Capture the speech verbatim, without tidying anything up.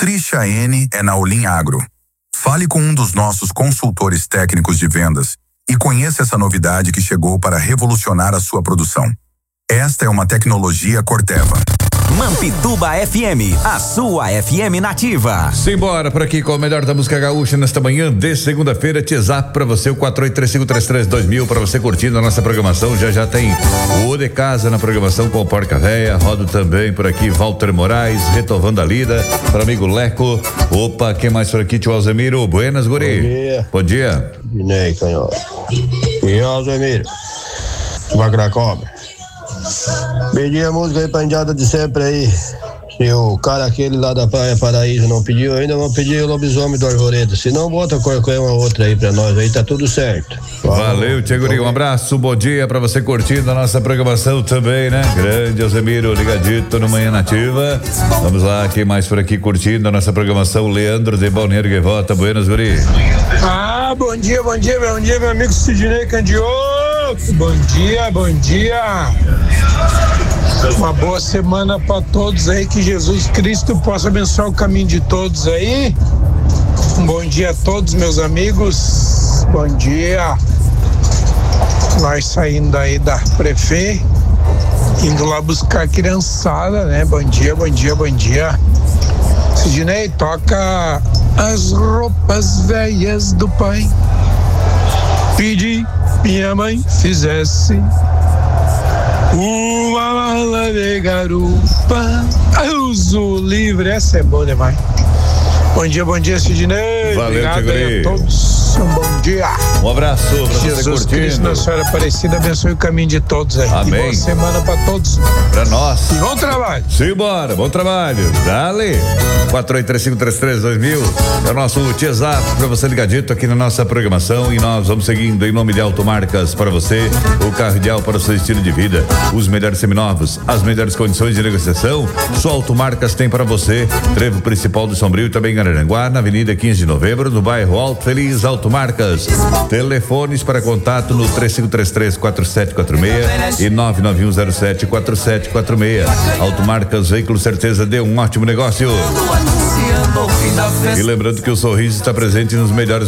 Trisha N é na Olim Agro. Fale com um dos nossos consultores técnicos de vendas e conheça essa novidade que chegou para revolucionar a sua produção. Esta é uma tecnologia Corteva. Mampituba F M, a sua F M nativa. Simbora por aqui com o melhor da música gaúcha nesta manhã de segunda-feira. WhatsApp pra você, o quatro oito três cinco três três dois mil, pra você curtindo a nossa programação. Já já tem o de casa na programação com o Porca Véia. Rodo também por aqui Walter Moraes, retovando a lida, para amigo Leco. Opa, quem mais por aqui? Tio Alzemiro, buenas, guri. Bom dia. Bom dia. Dinei, canhota. E Alzemiro, Vagra Cobra. Pedi a música aí pra indiada de sempre aí. Se o cara aquele lá da Praia Paraíso não pediu ainda, vou pedir o Lobisomem do Arvoredo. Se não, bota qualquer uma outra aí pra nós aí, tá tudo certo. Valeu, Tia Guri, um abraço, bom dia pra você curtindo a nossa programação também, né? Grande Alzemiro, ligadito no Manhã Nativa. Vamos lá, quem mais por aqui curtindo a nossa programação? Leandro de Balneário Gaivota, buenas, Guri. Ah, bom dia, bom dia, bom dia, meu amigo Sidney Candioto. Bom dia, bom dia. Uma boa semana para todos aí, que Jesus Cristo possa abençoar o caminho de todos aí. Um bom dia a todos, meus amigos. Bom dia. Nós saindo aí da Prefê, indo lá buscar a criançada, né? Bom dia, bom dia, bom dia. Sidney, toca As Roupas Velhas do Pai. Pedi minha mãe fizesse uma mala de garupa, uso livre. Essa é boa demais. Bom dia, bom dia, Sidney. Valeu, obrigado aí a todos. Um bom dia. Um abraço pra você Jesus curtindo. Cristo, Nossa Senhora Aparecida, abençoe o caminho de todos aí. Amém. E boa semana pra todos. Pra nós. E bom trabalho. Simbora, bom trabalho. Dale. quatro oito três cinco três três dois mil é o nosso WhatsApp pra você ligadito aqui na nossa programação, e nós vamos seguindo em nome de Automarcas para você, o carro ideal para o seu estilo de vida, os melhores seminovos, as melhores condições de negociação, só Automarcas tem para você. Trevo principal do Sombrio, também em Araranguá, na Avenida quinze de Novembro, no bairro Alto Feliz. Automarcas. Telefones para contato no três cinco três três quatro sete quatro seis e nove nove um zero sete quatro sete quatro seis. Automarcas, veículo certeza de um ótimo negócio. E lembrando que o sorriso está presente nos melhores